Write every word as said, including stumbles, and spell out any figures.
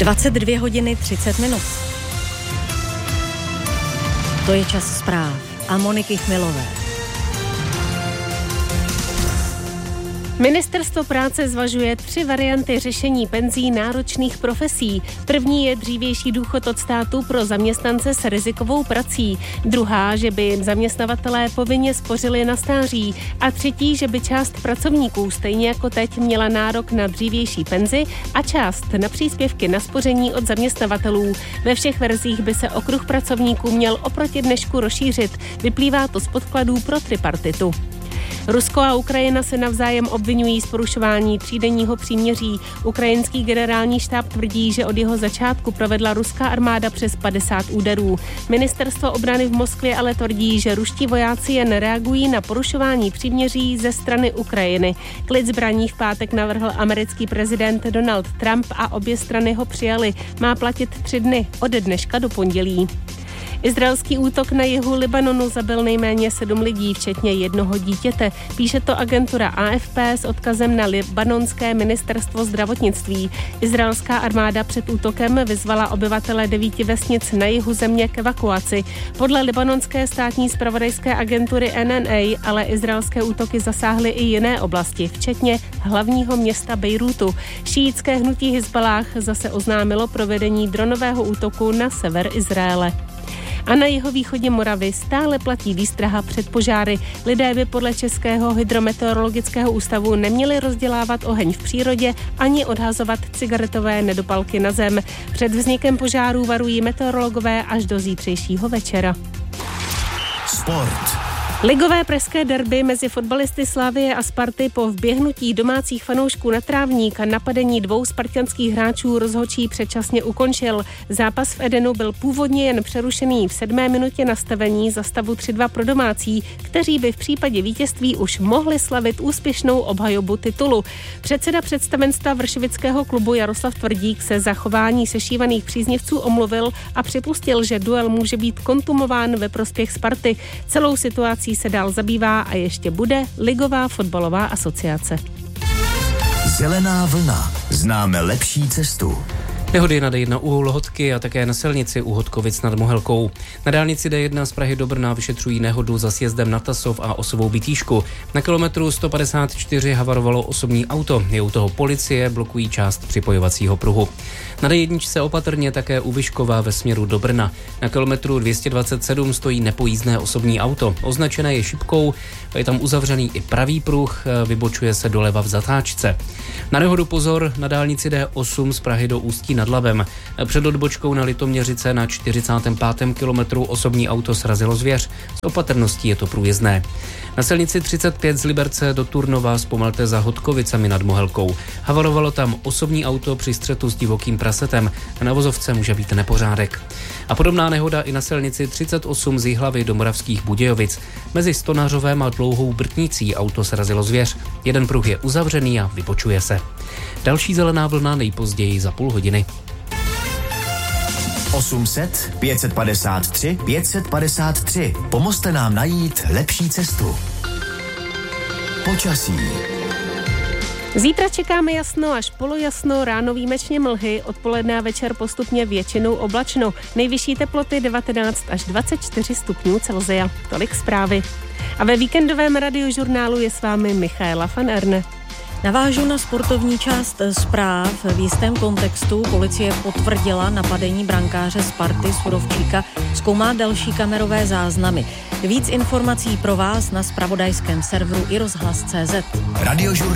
dvacet dvě hodiny třicet minut. To je čas zpráv a Moniky Chmilové. Ministerstvo práce zvažuje tři varianty řešení penzí náročných profesí. První je dřívější důchod od státu pro zaměstnance s rizikovou prací. Druhá, že by jim zaměstnavatelé povinně spořili na stáří. A třetí, že by část pracovníků stejně jako teď měla nárok na dřívější penzi a část na příspěvky na spoření od zaměstnavatelů. Ve všech verzích by se okruh pracovníků měl oproti dnešku rozšířit. Vyplývá to z podkladů pro tripartitu. Rusko a Ukrajina se navzájem obvinují z porušování třídenního příměří. Ukrajinský generální štáb tvrdí, že od jeho začátku provedla ruská armáda přes padesát úderů. Ministerstvo obrany v Moskvě ale tvrdí, že ruští vojáci jen reagují na porušování příměří ze strany Ukrajiny. Klid zbraní v pátek navrhl americký prezident Donald Trump a obě strany ho přijaly. Má platit tři dny, ode dneška do pondělí. Izraelský útok na jihu Libanonu zabil nejméně sedm lidí, včetně jednoho dítěte. Píše to agentura A F P s odkazem na libanonské ministerstvo zdravotnictví. Izraelská armáda před útokem vyzvala obyvatele devíti vesnic na jihu země k evakuaci. Podle libanonské státní zpravodajské agentury N N A ale izraelské útoky zasáhly i jiné oblasti, včetně hlavního města Bejrútu. Šíitské hnutí Hizballáh zase oznámilo provedení dronového útoku na sever Izraele. A na jihovýchodě Moravy stále platí výstraha před požáry. Lidé by podle Českého hydrometeorologického ústavu neměli rozdělávat oheň v přírodě ani odhazovat cigaretové nedopalky na zem. Před vznikem požárů varují meteorologové až do zítřejšího večera. Sport. Ligové pražské derby mezi fotbalisty Slavie a Sparty po vběhnutí domácích fanoušků na trávník a napadení dvou spartanských hráčů rozhodčí předčasně ukončil. Zápas v Edenu byl původně jen přerušený v sedmé minutě nastavení za stavu tři dva pro domácí, kteří by v případě vítězství už mohli slavit úspěšnou obhajobu titulu. Předseda představenstva vršovického klubu Jaroslav Tvrdík se za chování sešívaných příznivců omluvil a připustil, že duel může být kontumován ve prospěch Sparty. Celou situací se dál zabývá a ještě bude Ligová fotbalová asociace. Zelená vlna. Známe lepší cestu. Nehody na D jedna u Lhotky a také na silnici u Hodkovic nad Mohelkou. Na dálnici D jedna z Prahy do Brna vyšetřují nehodu za sjezdem na Tasov a osovou Vytýšku. Na kilometru sto padesát čtyři havarovalo osobní auto. Je u toho policie, blokují část připojovacího pruhu. Na D jedna se opatrně také u Vyškova ve směru do Brna. Na kilometru dvě stě dvacet sedm stojí nepojízdné osobní auto. Označené je šipkou, je tam uzavřený i pravý pruh, vybočuje se doleva v zatáčce. Na nehodu pozor na dálnici D osm z Prahy do Ústí nad Labem. Před odbočkou na Litoměřice na čtyřicátém pátém kilometru osobní auto srazilo zvěř. S opatrností je to průjezdné. Na silnici třicet pět z Liberce do Turnova zpomalte za Hodkovicami nad Mohelkou. Havarovalo tam osobní auto při střetu s divokým prasetem. Na vozovce může být nepořádek. A podobná nehoda i na silnici třicet osm z Jihlavy do Moravských Budějovic. Mezi Stonařovem a Dlouhou Brtnicí auto srazilo zvěř. Jeden pruh je uzavřený a vybočuje se. Další zelená vlna nejpozději za půl hodiny. osm set, pět set padesát tři, pět set padesát tři. Pomozte nám najít lepší cestu. Počasí. Zítra čekáme jasno až polojasno, ráno výjimečně mlhy, odpoledne a večer postupně většinou oblačno. Nejvyšší teploty devatenáct až dvacet čtyři stupňů Celsia. Tolik zprávy. A ve víkendovém radiožurnálu je s vámi Michaela van Erne. Navážu na sportovní část zpráv. V jistém kontextu policie potvrdila napadení brankáře Sparty Surovčíka, zkoumá další kamerové záznamy. Víc informací pro vás na zpravodajském serveru i rozhlas tečka cé zet. Radiožurnál.